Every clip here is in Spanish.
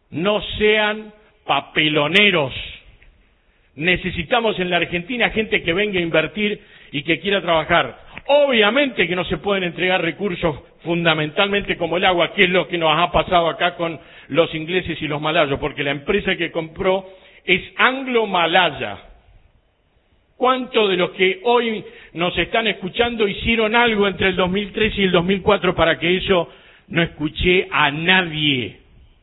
No sean papeloneros. Necesitamos en la Argentina gente que venga a invertir y que quiera trabajar. Obviamente que no se pueden entregar recursos fundamentalmente como el agua, que es lo que nos ha pasado acá con los ingleses y los malayos, porque la empresa que compró es anglo-malaya. ¿Cuántos de los que hoy nos están escuchando hicieron algo entre el 2003 y el 2004 para que eso no escuché a nadie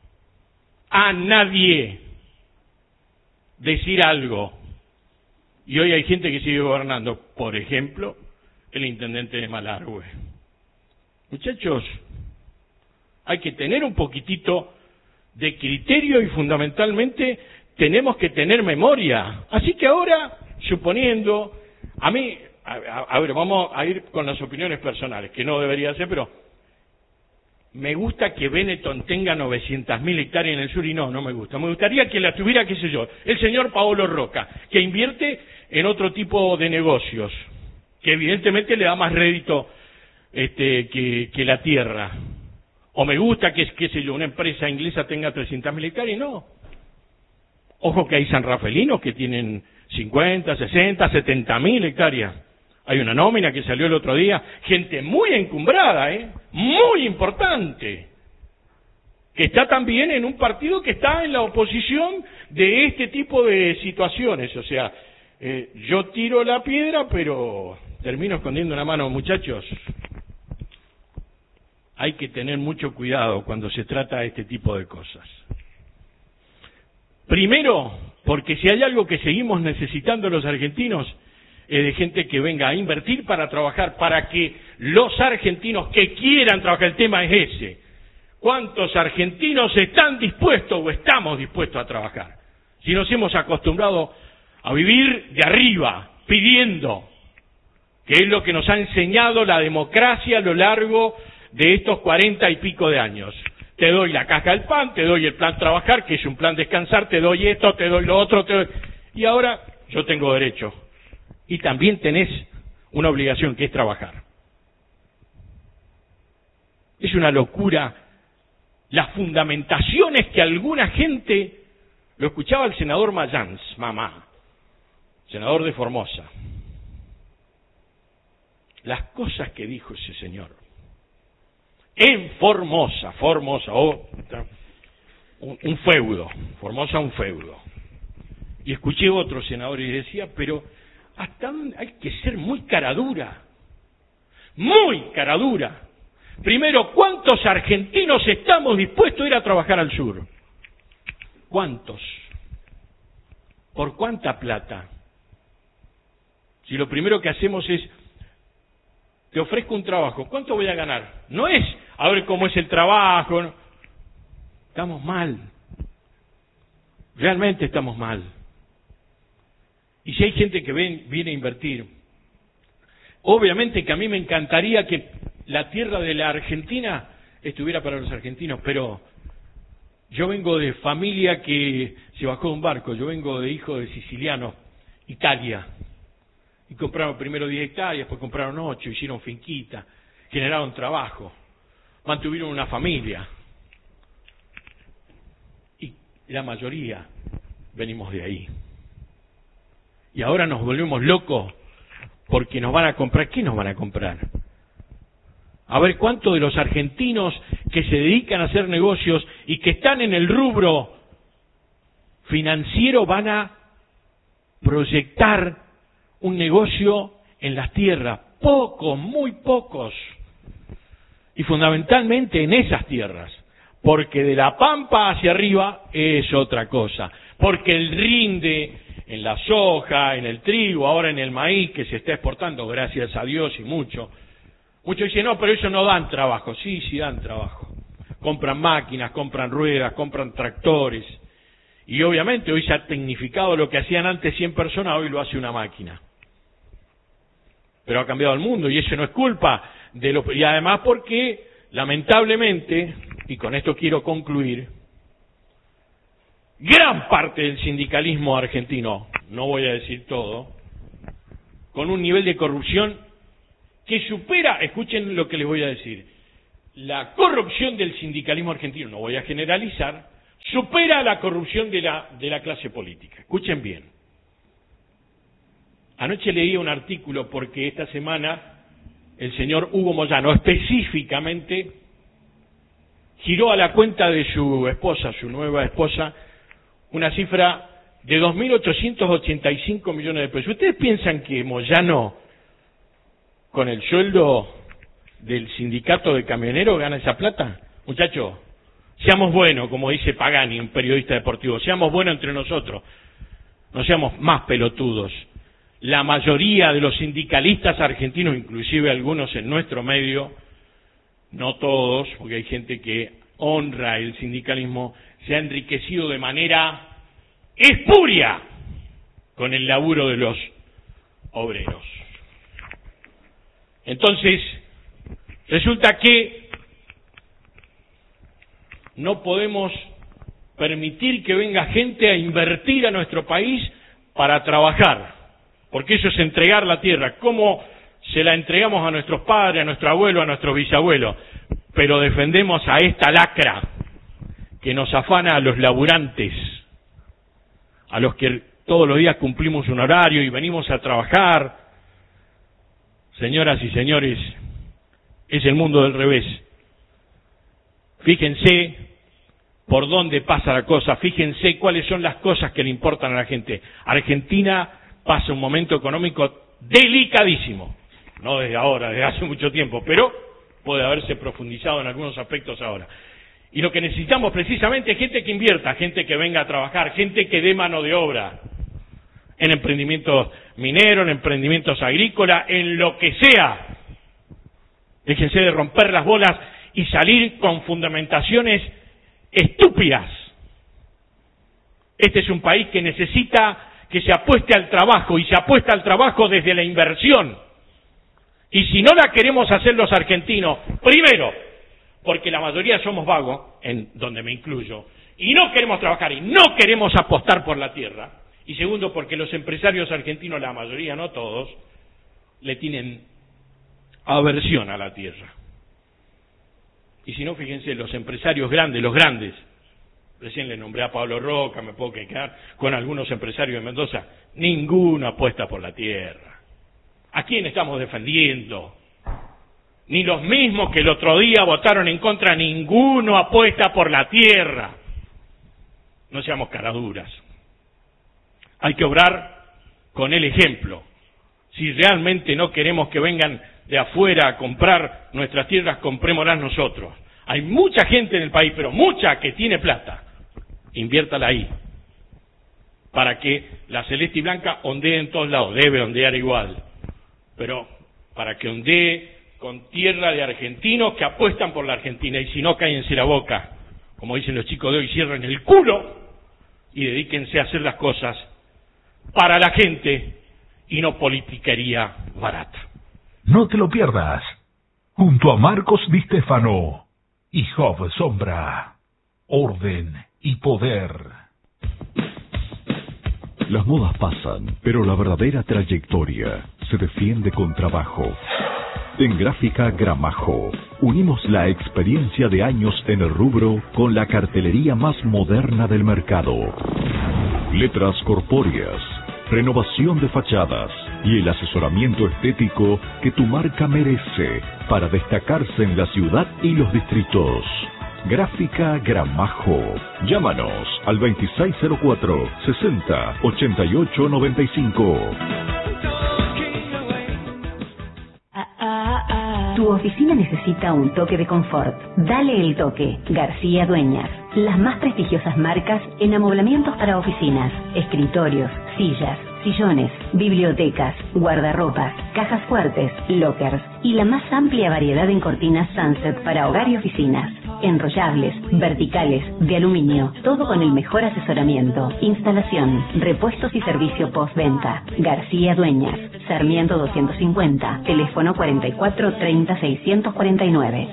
decir algo? Y hoy hay gente que sigue gobernando, por ejemplo, el intendente de Malargüe. Muchachos, hay que tener un poquitito de criterio y fundamentalmente tenemos que tener memoria. Así que ahora, suponiendo, a ver, vamos a ir con las opiniones personales, que no debería ser, pero me gusta que Benetton tenga 900.000 hectáreas en el sur y no me gusta. Me gustaría que la tuviera, qué sé yo, el señor Paolo Roca, que invierte en otro tipo de negocios, que evidentemente le da más rédito que la tierra. O me gusta que, qué sé yo, una empresa inglesa tenga 300.000 hectáreas, no. Ojo que hay sanrafelinos que tienen 50, 60, 70.000 hectáreas. Hay una nómina que salió el otro día, gente muy encumbrada, muy importante, que está también en un partido que está en la oposición de este tipo de situaciones. O sea, yo tiro la piedra, pero termino escondiendo una mano. Muchachos, hay que tener mucho cuidado cuando se trata de este tipo de cosas. Primero, porque si hay algo que seguimos necesitando los argentinos, de gente que venga a invertir para trabajar, para que los argentinos que quieran trabajar, el tema es ese. ¿Cuántos argentinos están dispuestos o estamos dispuestos a trabajar? Si nos hemos acostumbrado a vivir de arriba, pidiendo, que es lo que nos ha enseñado la democracia a lo largo de estos 40 y pico de años. Te doy la caja del pan, te doy el plan trabajar, que es un plan descansar, te doy esto, te doy lo otro, y ahora yo tengo derecho. Y también tenés una obligación, que es trabajar. Es una locura las fundamentaciones que alguna gente, lo escuchaba el senador Mayans, senador de Formosa, las cosas que dijo ese señor en Formosa, un feudo, Formosa un feudo. Y escuché otro senador y decía, pero hasta dónde hay que ser muy caradura. Primero, ¿cuántos argentinos estamos dispuestos a ir a trabajar al sur? ¿Cuántos? ¿Por cuánta plata? Si lo primero que hacemos es, te ofrezco un trabajo, ¿cuánto voy a ganar? No es a ver cómo es el trabajo. No. Estamos mal. Realmente estamos mal. Y si hay gente que viene a invertir, obviamente que a mí me encantaría que la tierra de la Argentina estuviera para los argentinos, pero yo vengo de familia que se bajó de un barco, yo vengo de hijo de sicilianos, Italia, y compraron primero 10 hectáreas, después compraron 8, hicieron finquita, generaron trabajo, mantuvieron una familia, y la mayoría venimos de ahí. Y ahora nos volvemos locos porque nos van a comprar. ¿Qué nos van a comprar? A ver cuántos de los argentinos que se dedican a hacer negocios y que están en el rubro financiero van a proyectar un negocio en las tierras. Pocos, muy pocos. Y fundamentalmente en esas tierras. Porque de la pampa hacia arriba es otra cosa. Porque el rinde en la soja, en el trigo, ahora en el maíz que se está exportando, gracias a Dios y mucho. Muchos dicen, no, pero ellos no dan trabajo. Sí, sí dan trabajo. Compran máquinas, compran ruedas, compran tractores. Y obviamente hoy se ha tecnificado lo que hacían antes 100 personas, hoy lo hace una máquina. Pero ha cambiado el mundo y eso no es culpa de los... Y además porque, lamentablemente, y con esto quiero concluir, gran parte del sindicalismo argentino, no voy a decir todo, con un nivel de corrupción que supera, escuchen lo que les voy a decir, la corrupción del sindicalismo argentino, no voy a generalizar, supera la corrupción de la clase política. Escuchen bien. Anoche leí un artículo porque esta semana el señor Hugo Moyano específicamente giró a la cuenta de su esposa, su nueva esposa, una cifra de 2.885 millones de pesos. ¿Ustedes piensan que Moyano, con el sueldo del sindicato de camioneros, gana esa plata? Muchachos, seamos buenos, como dice Pagani, un periodista deportivo, seamos buenos entre nosotros, no seamos más pelotudos. La mayoría de los sindicalistas argentinos, inclusive algunos en nuestro medio, no todos, porque hay gente que honra el sindicalismo, se ha enriquecido de manera espuria con el laburo de los obreros. Entonces, resulta que no podemos permitir que venga gente a invertir a nuestro país para trabajar, porque eso es entregar la tierra, como se la entregamos a nuestros padres, a nuestro abuelo, a nuestros bisabuelos, pero defendemos a esta lacra que nos afana a los laburantes, a los que todos los días cumplimos un horario y venimos a trabajar. Señoras y señores, es el mundo del revés. Fíjense por dónde pasa la cosa, fíjense cuáles son las cosas que le importan a la gente. Argentina pasa un momento económico delicadísimo, no desde ahora, desde hace mucho tiempo, pero puede haberse profundizado en algunos aspectos ahora. Y lo que necesitamos precisamente es gente que invierta, gente que venga a trabajar, gente que dé mano de obra en emprendimientos mineros, en emprendimientos agrícolas, en lo que sea. Déjense de romper las bolas y salir con fundamentaciones estúpidas. Este es un país que necesita que se apueste al trabajo, y se apuesta al trabajo desde la inversión. Y si no la queremos hacer los argentinos, primero, porque la mayoría somos vagos, en donde me incluyo, y no queremos trabajar y no queremos apostar por la tierra, y segundo, porque los empresarios argentinos, la mayoría, no todos, le tienen aversión a la tierra. Y si no, fíjense, los empresarios grandes, los grandes, recién le nombré a Pablo Roca, me puedo quedar con algunos empresarios de Mendoza, ninguno apuesta por la tierra. ¿A quién estamos defendiendo? Ni los mismos que el otro día votaron en contra, ninguno apuesta por la tierra. No seamos caraduras. Hay que obrar con el ejemplo. Si realmente no queremos que vengan de afuera a comprar nuestras tierras, comprémoslas nosotros. Hay mucha gente en el país, pero mucha, que tiene plata. Inviértala ahí, para que la celeste y blanca ondee en todos lados. Debe ondear igual, pero para que ondee con tierra de argentinos que apuestan por la Argentina. Y si no, cállense la boca, como dicen los chicos de hoy, cierren el culo y dedíquense a hacer las cosas para la gente y no politiquería barata. No te lo pierdas, junto a Marcos Di Stefano y Job Sombra, orden y poder. Las modas pasan, pero la verdadera trayectoria se defiende con trabajo. En Gráfica Gramajo, unimos la experiencia de años en el rubro con la cartelería más moderna del mercado. Letras corpóreas, renovación de fachadas y el asesoramiento estético que tu marca merece para destacarse en la ciudad y los distritos. Gráfica Gramajo. Llámanos al 2604-608895. Tu oficina necesita un toque de confort. Dale el toque. García Dueñas. Las más prestigiosas marcas en amoblamientos para oficinas, escritorios, sillas, sillones, bibliotecas, guardarropas, cajas fuertes, lockers y la más amplia variedad en cortinas Sunset para hogar y oficinas. Enrollables, verticales, de aluminio, todo con el mejor asesoramiento, instalación, repuestos y servicio postventa. García Dueñas, Sarmiento 250, teléfono 44 30 649.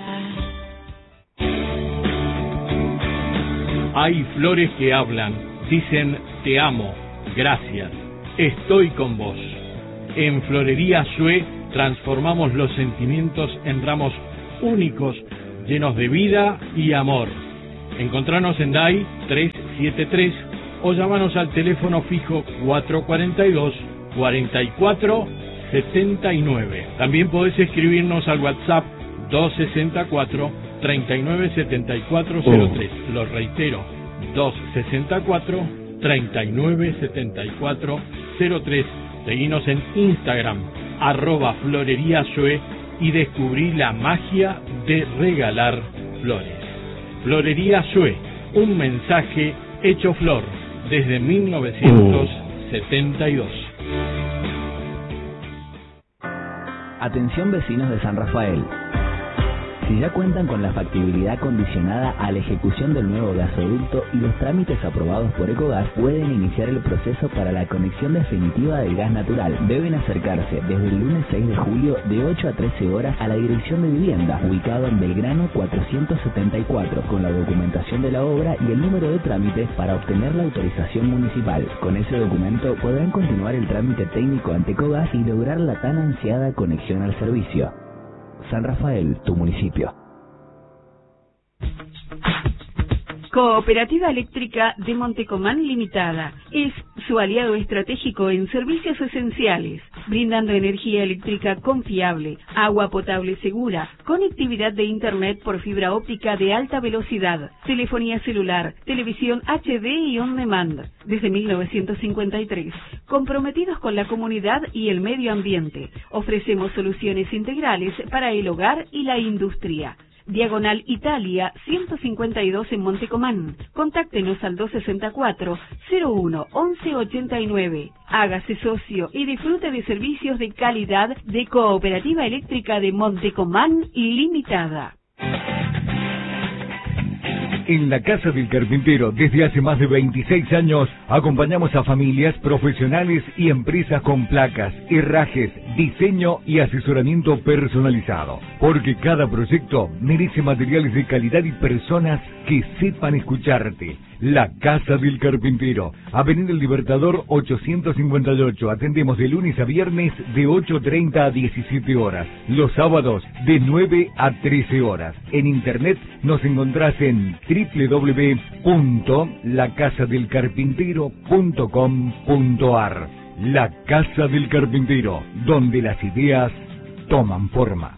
Hay flores que hablan, dicen te amo, gracias, estoy con vos. En Florería Sue transformamos los sentimientos en ramos únicos, llenos de vida y amor. Encontranos en DAI 373 o llamanos al teléfono fijo 442-4479. También podés escribirnos al WhatsApp 264-397403. Lo reitero, 264-397403. Seguinos en Instagram, @floreriasue, y descubrí la magia de regalar flores. Florería Sue, un mensaje hecho flor desde 1972. Atención vecinos de San Rafael. Si ya cuentan con la factibilidad condicionada a la ejecución del nuevo gasoducto y los trámites aprobados por Ecogas, pueden iniciar el proceso para la conexión definitiva del gas natural. Deben acercarse desde el lunes 6 de julio de 8 a 13 horas a la Dirección de Vivienda, ubicado en Belgrano 474, con la documentación de la obra y el número de trámite para obtener la autorización municipal. Con ese documento podrán continuar el trámite técnico ante Ecogas y lograr la tan ansiada conexión al servicio. San Rafael, tu municipio. Cooperativa Eléctrica de Montecomán Limitada es su aliado estratégico en servicios esenciales, brindando energía eléctrica confiable, agua potable segura, conectividad de internet por fibra óptica de alta velocidad, telefonía celular, televisión HD y on demand. Desde 1953, comprometidos con la comunidad y el medio ambiente, ofrecemos soluciones integrales para el hogar y la industria. Diagonal Italia 152 en Montecomán. Contáctenos al 264-01-1189. Hágase socio y disfrute de servicios de calidad de Cooperativa Eléctrica de Montecomán Limitada. En la Casa del Carpintero, desde hace más de 26 años, acompañamos a familias, profesionales y empresas con placas, herrajes, diseño y asesoramiento personalizado. Porque cada proyecto merece materiales de calidad y personas que sepan escucharte. La Casa del Carpintero, Avenida El Libertador 858. Atendemos de lunes a viernes de 8:30 a 17 horas. Los sábados de 9 a 13 horas. En internet nos encontrás en www.lacasadelcarpintero.com.ar. La Casa del Carpintero, donde las ideas toman forma.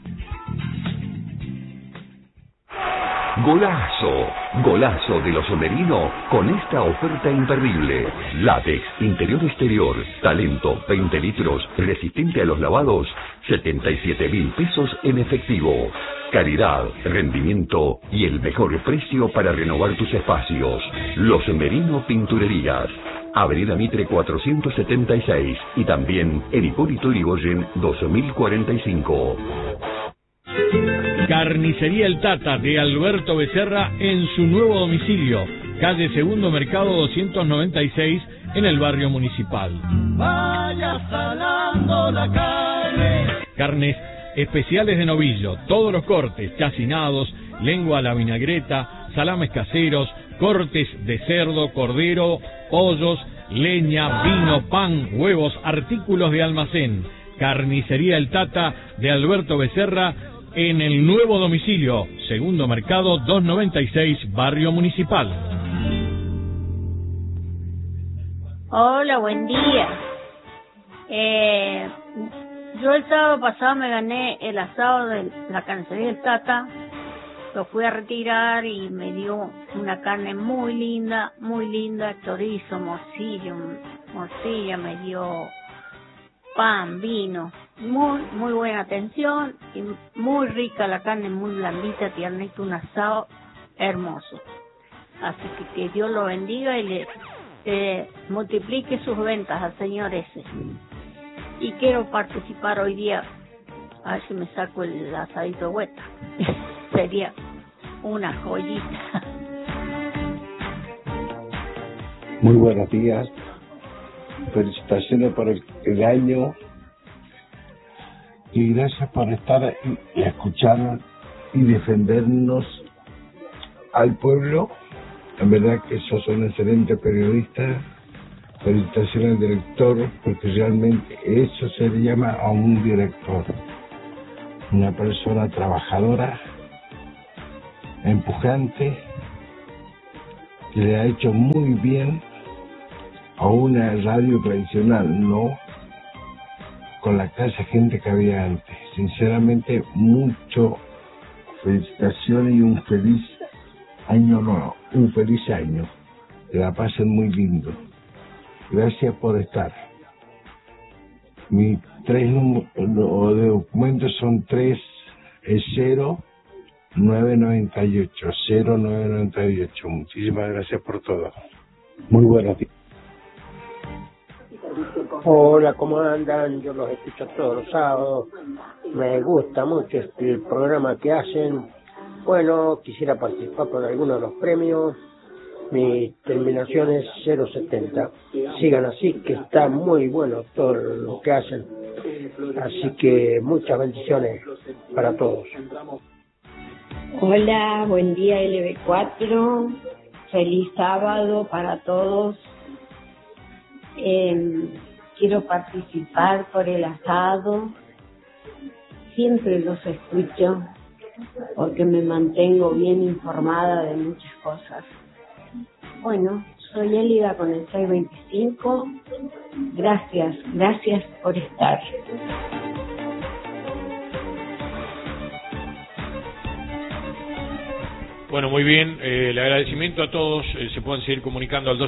Golazo, golazo de los Somerino con esta oferta imperdible. Látex, interior-exterior, talento, 20 litros, resistente a los lavados, 77.000 pesos en efectivo. Calidad, rendimiento y el mejor precio para renovar tus espacios. Los Somerino Pinturerías. Avenida Mitre 476 y también en Hipólito Yrigoyen 2045. Carnicería El Tata de Alberto Becerra en su nuevo domicilio, calle Segundo Mercado 296 en el barrio Municipal. Vaya salando la carne. Carnes especiales de novillo, todos los cortes, chacinados, lengua a la vinagreta, salames caseros, cortes de cerdo, cordero, pollos, leña, vino, pan, huevos, artículos de almacén. Carnicería El Tata de Alberto Becerra en el nuevo domicilio, Segundo Mercado 296, barrio Municipal. Hola, buen día. Yo el sábado pasado me gané el asado de la carnicería del Tata. Lo fui a retirar y me dio una carne muy linda, chorizo, morcilla, me dio pan, vino. Muy buena atención y muy rica la carne, muy blandita, tiernita, un asado hermoso. Así que Dios lo bendiga y le multiplique sus ventas al señor ese. Y quiero participar hoy día, a ver si me saco el asadito de vuelta. Sería una joyita. Muy buenos días. Felicitaciones por el año. Y gracias por estar y escuchar y defendernos al pueblo. En verdad que sos un excelente periodista. Felicitaciones al director, porque realmente eso se le llama a un director. Una persona trabajadora, empujante que le ha hecho muy bien a una radio tradicional, no con la clase de gente que había antes. Sinceramente, mucho felicitaciones y un feliz año nuevo, un feliz año. Que la pasen muy lindo. Gracias por estar. Mis 3 números de documentos son 0998. Muchísimas gracias por todo. Muy buenos días. Hola, ¿cómo andan? Yo los escucho todos los sábados. Me gusta mucho el programa que hacen. Bueno, quisiera participar por alguno de los premios. Mi terminación es 070. Sigan así, que está muy bueno todo lo que hacen. Así que muchas bendiciones para todos. Hola, buen día LB4. Feliz sábado para todos. Quiero participar por el asado. Siempre los escucho porque me mantengo bien informada de muchas cosas. Bueno, soy Elida con el 625. Gracias por estar. Bueno, muy bien, el agradecimiento a todos, se pueden seguir comunicando al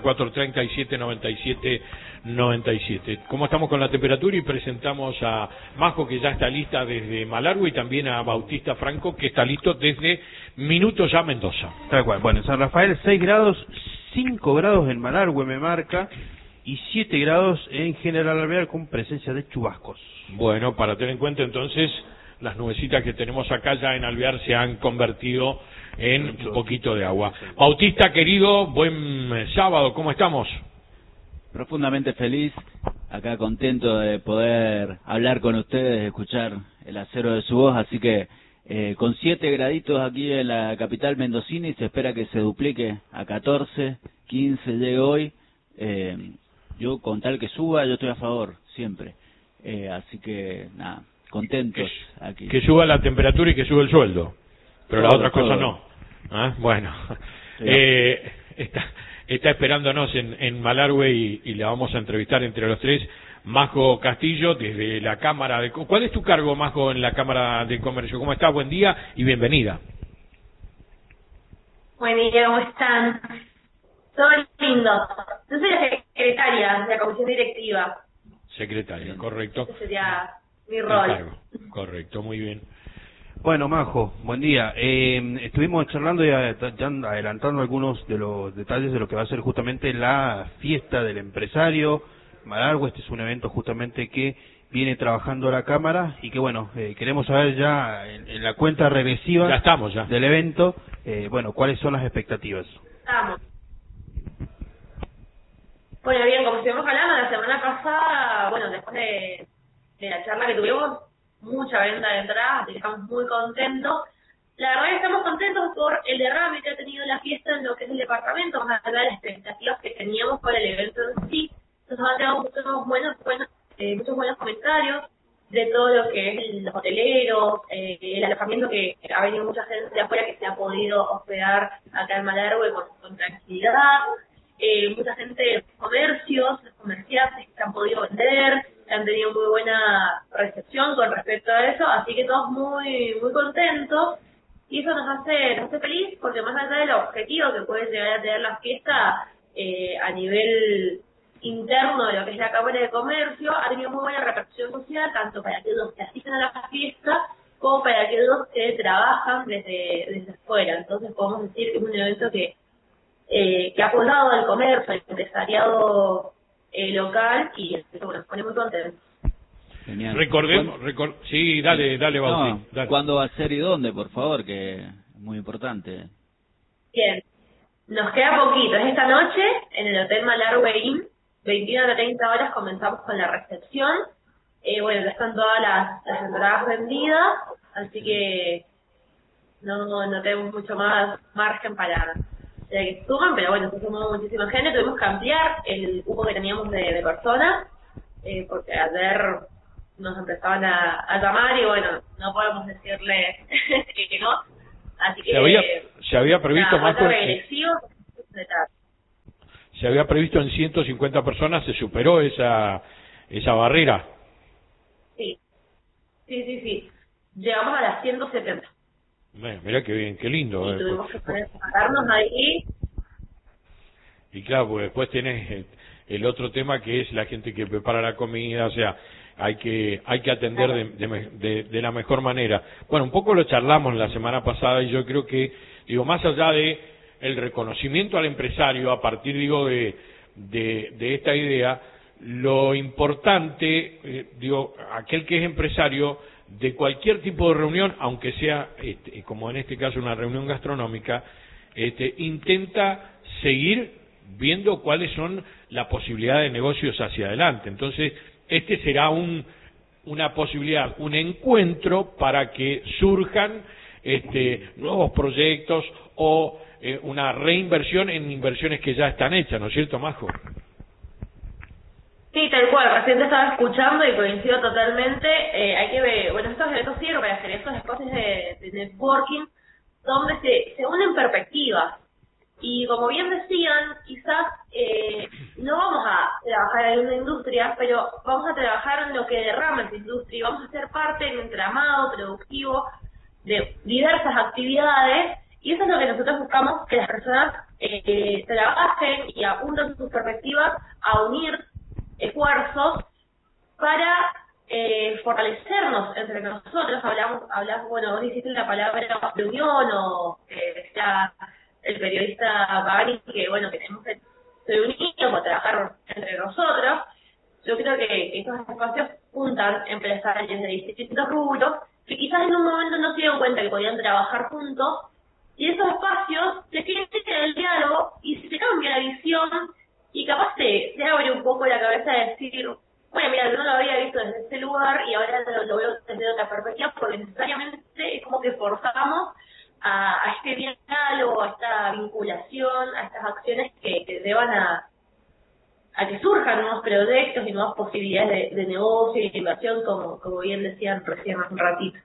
264-3797-97. ¿Cómo estamos con la temperatura? Y presentamos a Majo, que ya está lista desde Malargüe, y también a Bautista Franco, que está listo desde Minuto Ya, Mendoza. Tal cual. Bueno, en San Rafael 6 grados, 5 grados en Malargüe me marca, y 7 grados en General Alvear con presencia de chubascos. Bueno, para tener en cuenta entonces, las nubecitas que tenemos acá ya en Alvear se han convertido en un poquito de agua. Bautista, querido, buen sábado, ¿cómo estamos? Profundamente feliz, acá contento de poder hablar con ustedes, escuchar el acero de su voz, así que con 7 graditos aquí en la capital mendocina y se espera que se duplique a 14, 15 llegue hoy. Yo con tal que suba, yo estoy a favor, siempre. Así que nada, contentos aquí. Que suba la temperatura y que suba el sueldo, pero las otras cosas no. Bueno, sí. Está esperándonos en Malargüe y la vamos a entrevistar entre los tres. Majo Castillo, desde la Cámara de... ¿Cuál es tu cargo, Majo, en la Cámara de Comercio? ¿Cómo estás? Buen día y bienvenida. Buen día, ¿cómo están? Todo lindo. Yo soy la secretaria de la comisión directiva. Secretaria, correcto. Ese sería mi rol. Correcto, muy bien. Bueno, Majo, buen día. Estuvimos charlando y ya adelantando algunos de los detalles de lo que va a ser justamente la fiesta del empresario. Malargüe, este es un evento justamente que viene trabajando la Cámara y que bueno, queremos saber ya en la cuenta regresiva ya estamos ya del evento, bueno, cuáles son las expectativas. Estamos. Bueno, bien, como estuvimos hablando la semana pasada, bueno, después de la charla que tuvimos, mucha venta de entradas, así que estamos muy contentos. La verdad es que estamos contentos por el derrame que ha tenido la fiesta en lo que es el departamento, más allá de las expectativas que teníamos por el evento en sí. Entonces han tenido muchos buenos comentarios de todo lo que es los hoteleros, el alojamiento, que ha venido mucha gente de afuera que se ha podido hospedar acá en Malargüe con tranquilidad, mucha gente de comercios, los comerciantes que se han podido vender, que han tenido muy buena recepción con respecto a eso, así que todos muy contentos, y eso nos hace feliz, porque más allá del objetivo que puede llegar a tener la fiesta a nivel interno de lo que es la Cámara de Comercio, ha tenido muy buena repercusión social, tanto para aquellos que asisten a la fiesta como para aquellos que trabajan desde afuera. Entonces podemos decir que es un evento que ha apoyado al comercio, al empresariado local, y bueno, nos pone muy contentos. Genial. Sí, dale, Bauti. No, ¿cuándo va a ser y dónde, por favor? Que es muy importante. Bien, nos queda poquito. Es esta noche en el Hotel Malargüe Inn, 21 a 30 horas comenzamos con la recepción. Bueno, ya están todas las entradas vendidas, así que no tenemos mucho más margen para que suman, pero bueno, se sumó muchísima gente. Tuvimos que ampliar el cupo que teníamos de personas, porque ayer nos empezaban a llamar y bueno, no podemos decirles que no. Así que se había previsto más detrás. Se había previsto en 150 personas, se superó esa barrera. Sí. Llegamos a las 170. Mirá qué bien, qué lindo. Y tuvimos que pararnos ahí. Y claro, pues después tenés el otro tema que es la gente que prepara la comida, o sea, hay que atender de la mejor manera. Bueno, un poco lo charlamos la semana pasada y yo creo que, más allá de el reconocimiento al empresario a partir, de esta idea, lo importante, aquel que es empresario de cualquier tipo de reunión, aunque sea, como en este caso una reunión gastronómica, intenta seguir viendo cuáles son las posibilidades de negocios hacia adelante. Entonces, será una posibilidad, un encuentro para que surjan nuevos proyectos o una reinversión en inversiones que ya están hechas, ¿no es cierto, Majo? Sí, tal cual, recién te estaba escuchando y coincido totalmente. Hay que ver, estos eventos sirven para hacer estos espacios de networking donde se unen perspectivas. Y como bien decían, quizás no vamos a trabajar en una industria, pero vamos a trabajar en lo que derrama esa industria y vamos a ser parte del entramado productivo de diversas actividades, y eso es lo que nosotros buscamos, que las personas trabajen y apunten sus perspectivas a unir esfuerzos para fortalecernos entre nosotros. Hablamos, vos dijiste la palabra reunión, o decía el periodista Pagani que tenemos que reunirnos o trabajar entre nosotros. Yo creo que estos espacios juntan empresarios de distintos rubros que quizás en un momento no se dieron cuenta que podían trabajar juntos, y esos espacios se tienen el diálogo y se cambia la visión y capaz se abre un poco la cabeza de decir, mira, yo no lo había visto desde este lugar y ahora lo veo desde otra perspectiva, porque necesariamente es como que forzamos a este diálogo, a esta vinculación, a estas acciones que llevan a que surjan nuevos proyectos y nuevas posibilidades de negocio y de inversión, como bien decían recién hace un ratito.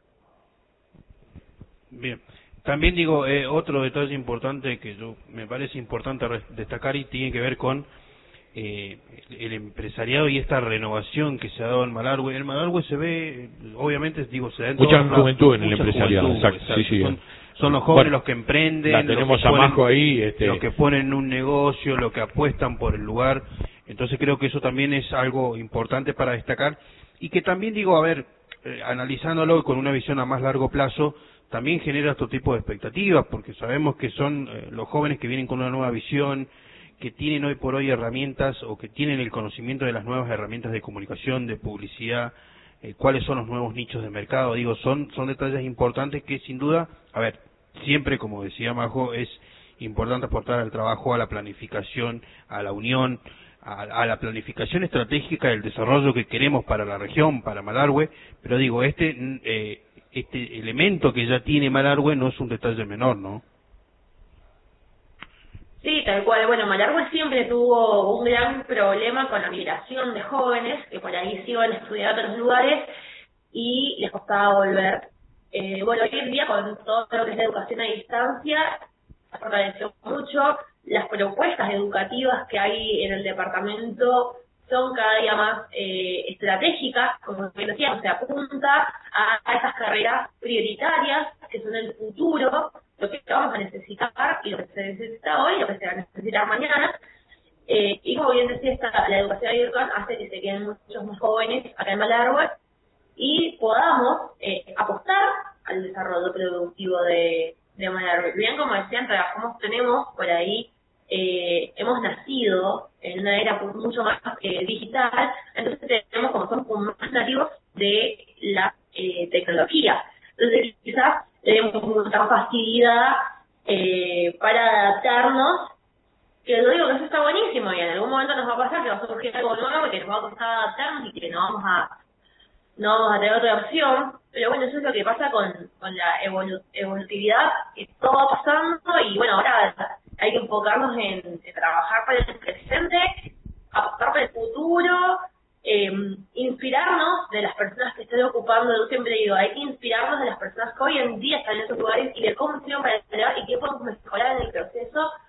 Bien. También otro detalle importante que me parece importante destacar y tiene que ver con el empresariado y esta renovación que se ha dado en Malargüe. El Malargüe se ve, obviamente, se da en mucha juventud en el empresariado, exacto. Sí. Son los jóvenes los que emprenden, la tenemos a Majo ahí, los que ponen un negocio, los que apuestan por el lugar. Entonces creo que eso también es algo importante para destacar, y que también analizándolo con una visión a más largo plazo, también genera otro tipo de expectativas, porque sabemos que son los jóvenes que vienen con una nueva visión, que tienen hoy por hoy herramientas, o que tienen el conocimiento de las nuevas herramientas de comunicación, de publicidad, cuáles son los nuevos nichos de mercado. Son detalles importantes que sin duda, siempre, como decía Majo, es importante aportar al trabajo, a la planificación, a la unión, a la planificación estratégica del desarrollo que queremos para la región, para Malargüe, pero este elemento que ya tiene Malargüe no es un detalle menor, ¿no? Sí, tal cual. Malargüe siempre tuvo un gran problema con la migración de jóvenes que por ahí se iban a estudiar a otros lugares y les costaba volver. Hoy en día, con todo lo que es la educación a distancia, se fortaleció mucho. Las propuestas educativas que hay en el departamento son cada día más estratégicas, como decía, apunta a estas carreras prioritarias que son el futuro, lo que vamos a necesitar y lo que se necesita hoy y lo que se va a necesitar mañana. Y como bien decía, la educación virtual hace que se queden muchos más jóvenes acá en Malargüe y podamos apostar al desarrollo productivo de Malargüe. Bien, como decían, tenemos por ahí, hemos nacido en una era mucho más digital, entonces somos como más nativos de la tecnología. Entonces quizás tenemos mucha facilidad para adaptarnos, que yo digo que eso está buenísimo, y en algún momento nos va a pasar que va a surgir algo nuevo y que nos va a costar adaptarnos y que no vamos a tener otra opción. Pero eso es lo que pasa con la evolutividad, que todo va pasando, y ahora hay que enfocarnos en trabajar para el presente, apostar para el futuro, inspirarnos de las personas que están ocupando. Yo siempre digo, hay que inspirarnos de las personas que hoy en día están en esos lugares y de cómo hicieron para llegar y qué podemos mejorar en el proceso para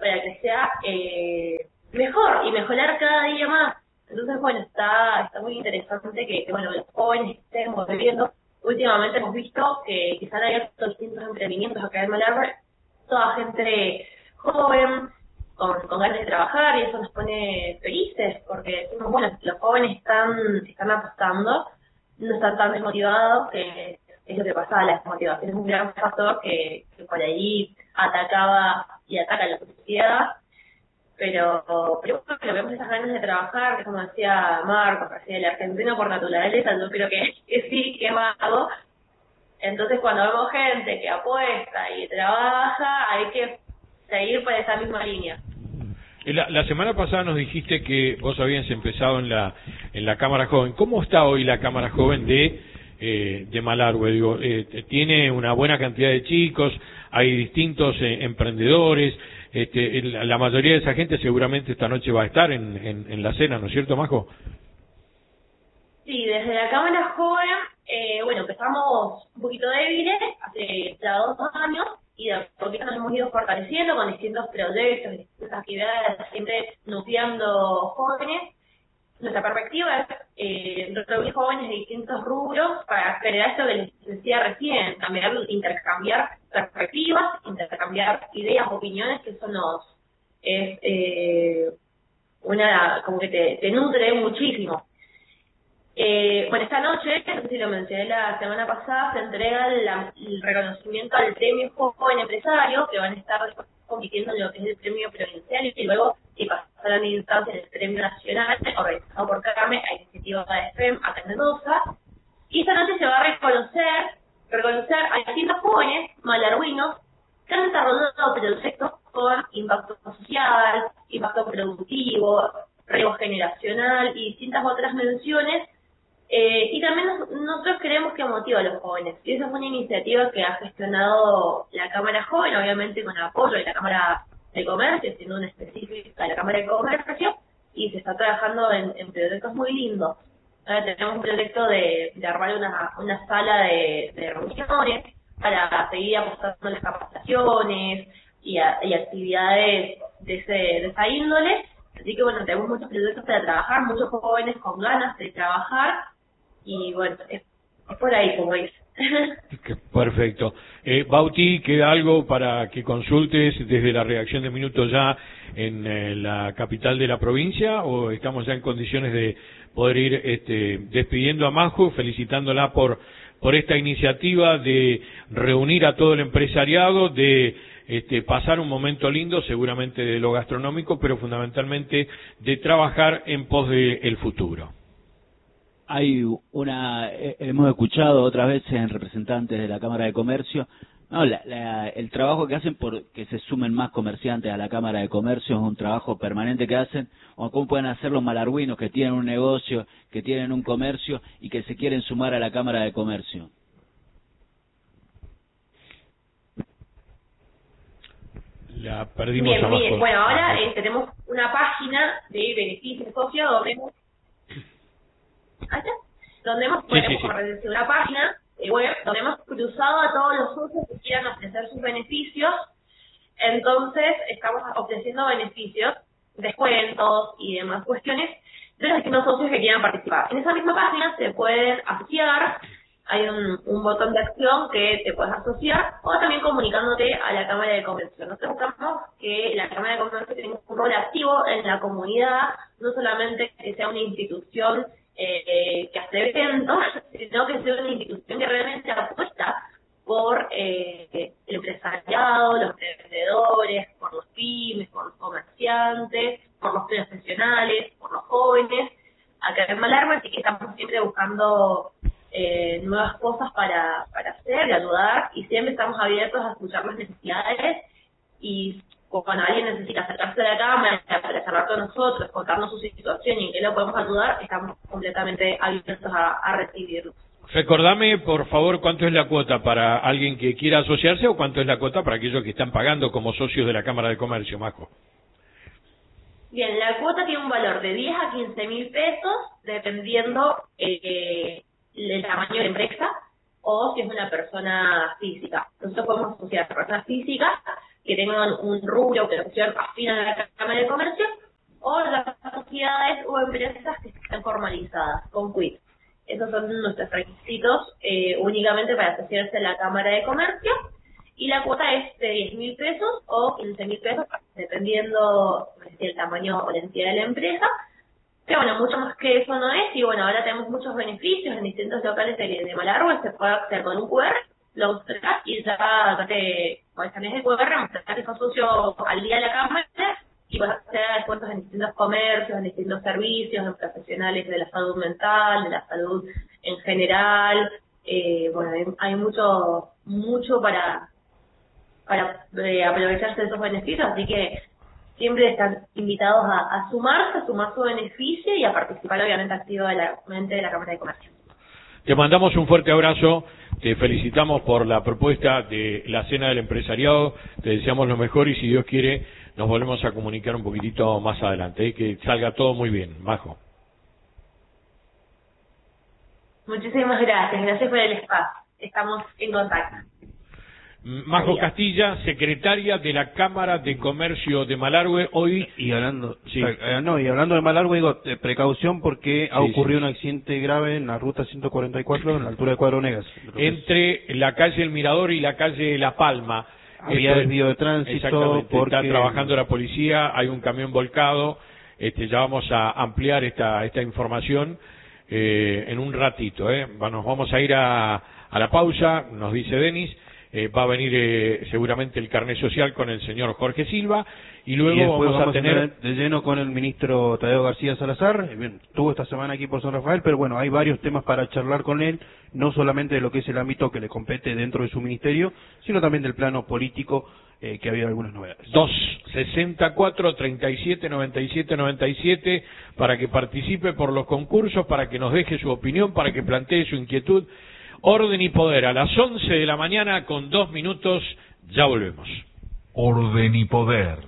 para que sea mejor y mejorar cada día más. Entonces, bueno, está muy interesante que bueno, los jóvenes estén volviendo. Últimamente hemos visto que se han abierto distintos emprendimientos acá en Malargüe, toda gente joven, con ganas de trabajar, y eso nos pone felices, porque decimos, bueno, los jóvenes están apostando, no están tan desmotivados, que es lo que pasa, la desmotivación es un gran factor que por ahí atacaba y ataca a la sociedad, pero creo que vemos esas ganas de trabajar, que como decía Marcos, así el argentino por naturaleza, yo creo que sí, que es vago. Entonces cuando vemos gente que apuesta y trabaja, hay que seguir por esa misma línea. La semana pasada nos dijiste que vos habías empezado en la Cámara Joven. ¿Cómo está hoy la Cámara Joven de Malargüe? Digo, tiene una buena cantidad de chicos, hay distintos emprendedores, la mayoría de esa gente seguramente esta noche va a estar en la cena, ¿no es cierto, Majo? Sí, desde la Cámara Joven, bueno, empezamos un poquito débiles, hace ya 2 años, y de a poquito nos hemos ido fortaleciendo con distintos proyectos, distintas actividades, siempre nucleando jóvenes. Nuestra perspectiva es reunir jóvenes de distintos rubros para generar esto que les decía recién, intercambiar perspectivas, intercambiar ideas, opiniones, que eso es como que te nutre muchísimo. Bueno, esta noche, no sé si lo mencioné la semana pasada, se entrega el reconocimiento al premio Joven Empresario, que van a estar compitiendo en lo que es el premio provincial y luego pasarán instancias en el premio nacional, organizado por CAME, a iniciativa de FEM, acá en Mendoza. Y esta noche se va a reconocer a distintos jóvenes malargüinos que han desarrollado proyectos con impacto social, impacto productivo, relevo generacional y distintas otras menciones. Y también nosotros creemos que motiva a los jóvenes. Y esa es una iniciativa que ha gestionado la Cámara Joven, obviamente con apoyo de la Cámara de Comercio, siendo una específica de la Cámara de Comercio, y se está trabajando en proyectos muy lindos. Ahora tenemos un proyecto de armar una sala de reuniones para seguir apostando en las capacitaciones y actividades de esa índole. Así que bueno, tenemos muchos proyectos para trabajar, muchos jóvenes con ganas de trabajar, y bueno, es por ahí, como es. Perfecto. Bauti, ¿queda algo para que consultes desde la redacción de Minutos Ya en la capital de la provincia, o estamos ya en condiciones de poder ir despidiendo a Majo, felicitándola por esta iniciativa de reunir a todo el empresariado, de pasar un momento lindo, seguramente de lo gastronómico, pero fundamentalmente de trabajar en pos del futuro? Hemos escuchado otras veces en representantes de la Cámara de Comercio, el trabajo que hacen por que se sumen más comerciantes a la Cámara de Comercio es un trabajo permanente que hacen, o cómo pueden hacer los malargüinos que tienen un negocio, que tienen un comercio y que se quieren sumar a la Cámara de Comercio. La perdimos. Bien. Bueno, ahora tenemos una página de beneficios socios donde hemos una página web donde hemos cruzado a todos los socios que quieran ofrecer sus beneficios. Entonces estamos ofreciendo beneficios, descuentos y demás cuestiones de los distintos socios que quieran participar. En esa misma página se pueden asociar. Hay un botón de acción que te puedes asociar, o también comunicándote a la Cámara de Comercio. Nosotros buscamos que la Cámara de Comercio tenga un rol activo en la comunidad, no solamente que sea una institución que hace eventos, sino que sea una institución que realmente apuesta por el empresariado, los emprendedores, por los pymes, por los comerciantes, por los profesionales, por los jóvenes, acá en Malargüe, así que estamos siempre buscando nuevas cosas para hacer y ayudar, y siempre estamos abiertos a escuchar las necesidades, y cuando alguien necesita acercarse a la cámara para charlar con nosotros, contarnos su situación y en qué lo podemos ayudar, estamos completamente abiertos a recibirlo. Recordame, por favor, cuánto es la cuota para alguien que quiera asociarse, o cuánto es la cuota para aquellos que están pagando como socios de la Cámara de Comercio, Majo. Bien, la cuota tiene un valor de 10 a 15.000 pesos, dependiendo el tamaño de la empresa o si es una persona física. Nosotros podemos asociar a personas físicas que tengan un rubro que sean afín a la Cámara de Comercio, o las sociedades o empresas que estén formalizadas con quit. Esos son nuestros requisitos únicamente para asociarse a la Cámara de Comercio, y la cuota es de 10.000 pesos o 15.000 pesos, dependiendo del tamaño o la entidad de la empresa. Pero bueno, mucho más que eso no es, y bueno, ahora tenemos muchos beneficios en distintos locales de Malargüe. Se puede hacer con un QR, lo mostrás y ya te tenés el QR, mostrás que sos socio al día de la Cámara, y vas a hacer descuentos en distintos comercios, en distintos servicios, en profesionales de la salud mental, de la salud en general. Bueno, hay mucho para aprovecharse de esos beneficios, así que siempre están invitados a sumarse, a sumar su beneficio y a participar obviamente activamente de la Cámara de Comercio. Te mandamos un fuerte abrazo, te felicitamos por la propuesta de la Cena del Empresariado, te deseamos lo mejor y si Dios quiere nos volvemos a comunicar un poquitito más adelante, que salga todo muy bien. Majo. Muchísimas gracias por el espacio, estamos en contacto. Majo Castilla, secretaria de la Cámara de Comercio de Malargüe, hoy... Y hablando, sí. y hablando de Malargüe, digo, precaución porque ha ocurrido un accidente grave en la ruta 144, en la altura de Cuadro Negas. Entre la calle El Mirador y la calle La Palma. Había desvío de tránsito porque... Está trabajando la policía, hay un camión volcado, ya vamos a ampliar esta información en un ratito. Nos vamos a ir a la pausa, nos dice Denis. Va a venir seguramente el carnet social con el señor Jorge Silva y luego vamos a tener de lleno con el ministro Tadeo García Salazar. Bien, estuvo esta semana aquí por San Rafael, pero bueno, hay varios temas para charlar con él, no solamente de lo que es el ámbito que le compete dentro de su ministerio, sino también del plano político, que ha habido algunas novedades. 264-37-97-97 para que participe por los concursos, para que nos deje su opinión, para que plantee su inquietud. Orden y Poder, a las 11 de la mañana con 2 minutos, ya volvemos. Orden y Poder.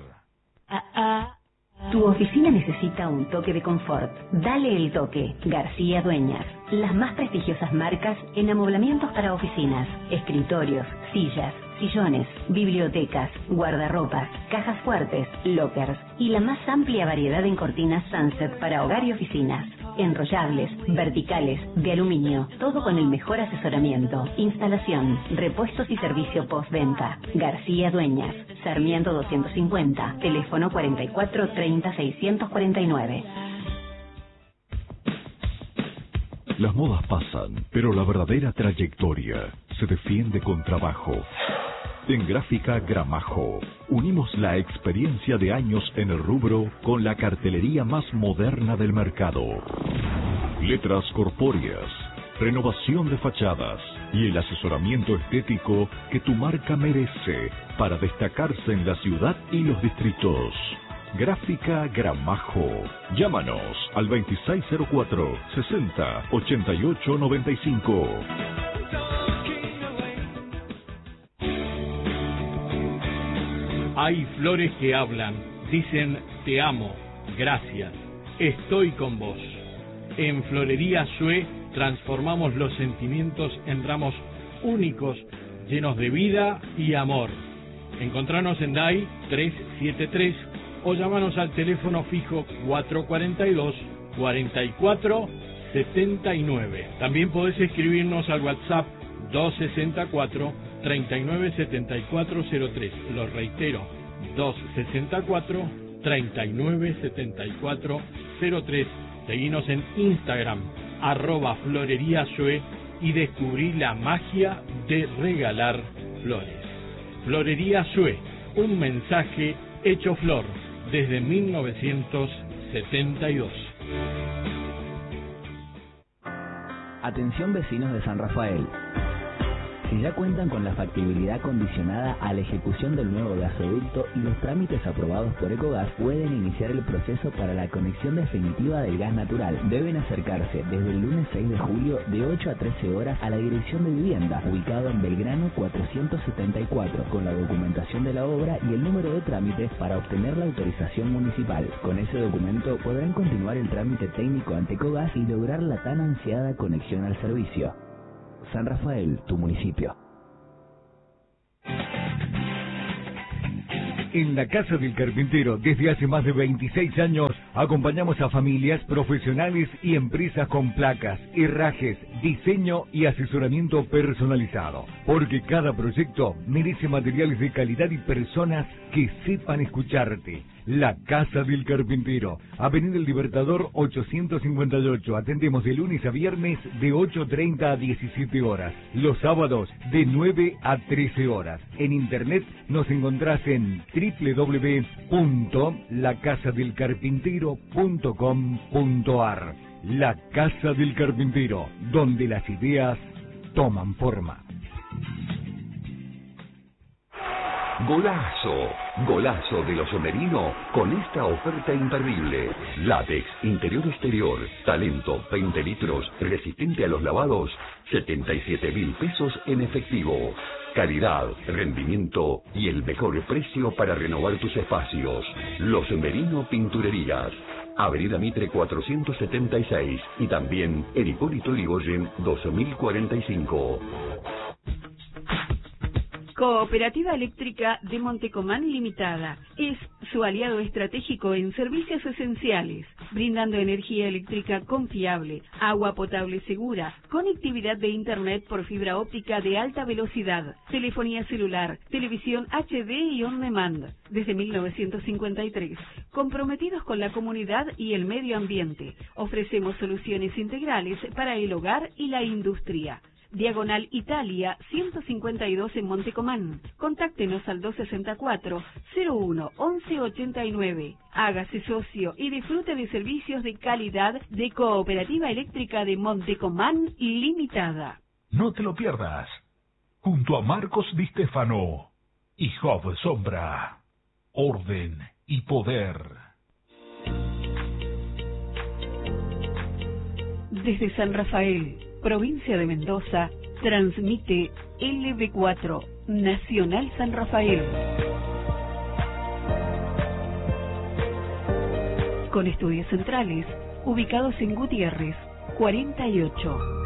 Tu oficina necesita un toque de confort. Dale el toque. García Dueñas. Las más prestigiosas marcas en amoblamientos para oficinas, escritorios, sillas, sillones, bibliotecas, guardarropas, cajas fuertes, lockers y la más amplia variedad en cortinas Sunset para hogar y oficinas. Enrollables, verticales, de aluminio, todo con el mejor asesoramiento, instalación, repuestos y servicio postventa. García Dueñas, Sarmiento 250, teléfono 44 30 649. Las modas pasan, pero la verdadera trayectoria se defiende con trabajo. En Gráfica Gramajo, unimos la experiencia de años en el rubro con la cartelería más moderna del mercado. Letras corpóreas, renovación de fachadas y el asesoramiento estético que tu marca merece para destacarse en la ciudad y los distritos. Gráfica Gramajo. Llámanos al 2604 60 88 95. Hay flores que hablan, dicen te amo, gracias, estoy con vos. En Florería Sue transformamos los sentimientos en ramos únicos, llenos de vida y amor. Encontranos en DAI 373 o llámanos al teléfono fijo 442-4479. También podés escribirnos al WhatsApp 264-397403. Lo reitero, 264-397403. Seguinos en Instagram, @floreríasue y descubrí la magia de regalar flores. Florería Sue, un mensaje hecho flor desde 1972. Atención vecinos de San Rafael. Si ya cuentan con la factibilidad condicionada a la ejecución del nuevo gasoducto y los trámites aprobados por Ecogas, pueden iniciar el proceso para la conexión definitiva del gas natural. Deben acercarse desde el lunes 6 de julio de 8 a 13 horas a la Dirección de Vivienda, ubicado en Belgrano 474, con la documentación de la obra y el número de trámites para obtener la autorización municipal. Con ese documento podrán continuar el trámite técnico ante Ecogas y lograr la tan ansiada conexión al servicio. San Rafael, tu municipio. En la Casa del Carpintero, desde hace más de 26 años, acompañamos a familias, profesionales y empresas con placas, herrajes, diseño y asesoramiento personalizado. Porque cada proyecto merece materiales de calidad y personas que sepan escucharte. La Casa del Carpintero, Avenida El Libertador 858. Atendemos de lunes a viernes de 8:30 a 17 horas. Los sábados de 9 a 13 horas. En internet nos encontrás en www.lacasadelcarpintero.com.ar. La Casa del Carpintero, donde las ideas toman forma. Golazo, golazo de los Merino con esta oferta imperdible. Látex, interior-exterior, talento, 20 litros, resistente a los lavados, 77.000 pesos en efectivo. Calidad, rendimiento y el mejor precio para renovar tus espacios. Los Merino Pinturerías. Avenida Mitre 476 y también en Hipólito Yrigoyen 2045. Cooperativa Eléctrica de Montecomán Limitada es su aliado estratégico en servicios esenciales, brindando energía eléctrica confiable, agua potable segura, conectividad de Internet por fibra óptica de alta velocidad, telefonía celular, televisión HD y on demand. Desde 1953, comprometidos con la comunidad y el medio ambiente, ofrecemos soluciones integrales para el hogar y la industria. Diagonal Italia 152 en Montecomán. Contáctenos al 264-01-1189. Hágase socio y disfrute de servicios de calidad de Cooperativa Eléctrica de Montecomán Limitada. No te lo pierdas. Junto a Marcos Di Stefano y Job Sombra. Orden y poder. Desde San Rafael, provincia de Mendoza, transmite LB4, Nacional San Rafael. Con estudios centrales, ubicados en Gutiérrez, 48.